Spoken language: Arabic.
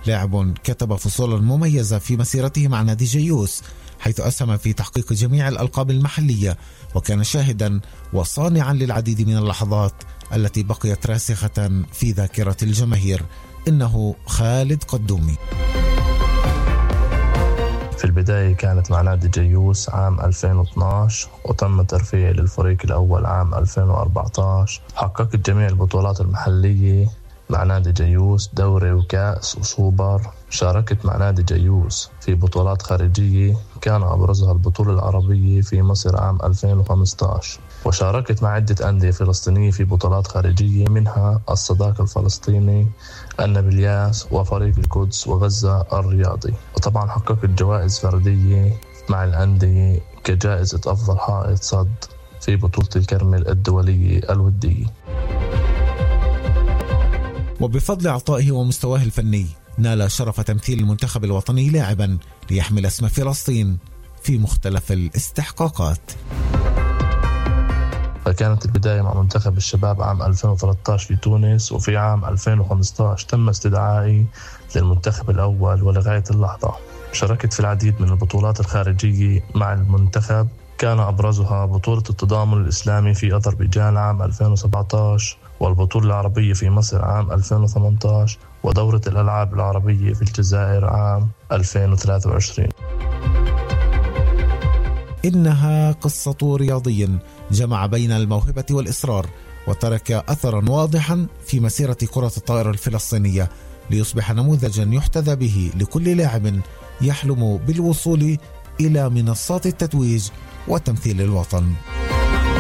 لاعب كتب فصولا مميزة في مسيرته مع نادي جيوس، حيث أسهم في تحقيق جميع الألقاب المحلية، وكان شاهدا وصانعا للعديد من اللحظات التي بقيت راسخة في ذاكرة الجماهير. إنه خالد قدومي. في البداية كانت مع نادي جيوس عام 2012 وتم ترفيعي للفريق الأول عام 2014. حققت جميع البطولات المحلية مع نادي جيوس، دوري وكأس وسوبر. شاركت مع نادي جيوس في بطولات خارجية كان أبرزها البطولة العربية في مصر عام 2015. وشاركت مع عدة أندية فلسطينية في بطولات خارجية، منها الصداقة الفلسطيني، النابلياس، وفريق القدس، وغزة الرياضي. وطبعا حققت جوائز فردية مع الأندية كجائزة أفضل حائط صد في بطولة الكرمل الدولية الودية. وبفضل عطائه ومستواه الفني نال شرف تمثيل المنتخب الوطني لاعبا ليحمل اسم فلسطين في مختلف الاستحقاقات. فكانت البداية مع منتخب الشباب عام 2013 في تونس، وفي عام 2015 تم استدعائي للمنتخب الأول، ولغاية اللحظة شاركت في العديد من البطولات الخارجية مع المنتخب، كان أبرزها بطولة التضامن الإسلامي في أذربيجان عام 2017، والبطولة العربية في مصر عام 2018، ودورة الألعاب العربية في الجزائر عام 2023. إنها قصة رياضي جمع بين الموهبة والإصرار، وترك أثرا واضحا في مسيرة كرة الطائرة الفلسطينية، ليصبح نموذجا يحتذى به لكل لاعب يحلم بالوصول إلى منصات التتويج وتمثيل الوطن.